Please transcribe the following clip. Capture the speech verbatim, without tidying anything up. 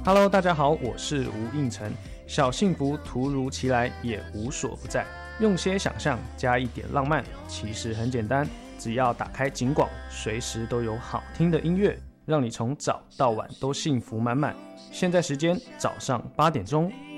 Hello， 大家好，我是吴应成。小幸福突如其来，也无所不在。用些想象，加一点浪漫，其实很简单，只要打开警广，随时都有好听的音乐，让你从早到晚都幸福满满。现在时间早上八点钟，